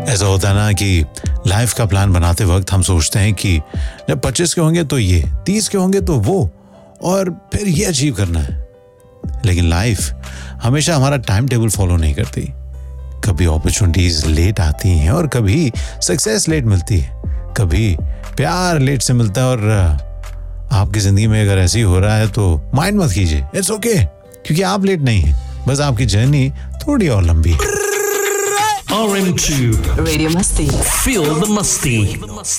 ऐसा होता है ना कि लाइफ का प्लान बनाते वक्त हम सोचते हैं कि जब 25 के होंगे तो ये, 30 के होंगे तो वो, और फिर ये अचीव करना है। लेकिन लाइफ हमेशा हमारा टाइम टेबल फॉलो नहीं करती। कभी अपॉर्चुनिटीज लेट आती हैं और कभी सक्सेस लेट मिलती है, कभी प्यार लेट से मिलता है। और आपकी जिंदगी में अगर ऐसी हो रहा है तो माइंड मत कीजिए, इट्स ओके, क्योंकि आप लेट नहीं हैं, बस आपकी जर्नी थोड़ी और लंबी है। RM2 Radio Masti. Feel the Musty.